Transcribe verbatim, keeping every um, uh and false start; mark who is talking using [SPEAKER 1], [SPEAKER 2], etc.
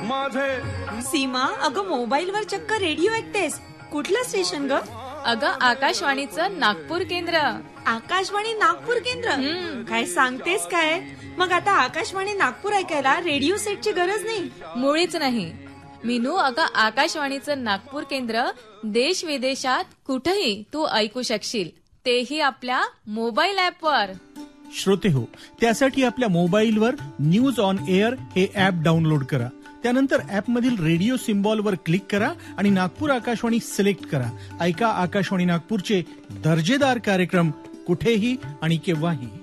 [SPEAKER 1] माझे.
[SPEAKER 2] सीमा, अगं मोबाईलवर चक्क रेडिओ ऐकतेस. कुठलं स्टेशन ग?
[SPEAKER 3] अगं आकाशवाणीचं नागपूर केंद्र.
[SPEAKER 2] आकाशवाणी नागपूर केंद्र? काय सांगतेस काय? मग आता आकाशवाणी नागपूर ऐकायला रेडिओ सेटची गरज नाही?
[SPEAKER 3] मुळीच नाही मीनू. अगं आकाशवाणीचं नागपूर केंद्र देश विदेशात कुठेही तू ऐकू शकशील, तेही आपल्या मोबाईल ऍपवर.
[SPEAKER 4] श्रोते हो, त्यासाठी आपल्या मोबाईलवर न्यूज ऑन एअर हे ऍप डाउनलोड करा. त्यानंतर ऍपमधील रेडिओ सिम्बॉलवर क्लिक करा आणि नागपूर आकाशवाणी सिलेक्ट करा. ऐका आकाशवाणी नागपूरचे दर्जेदार कार्यक्रम कुठेही आणि केव्हाही.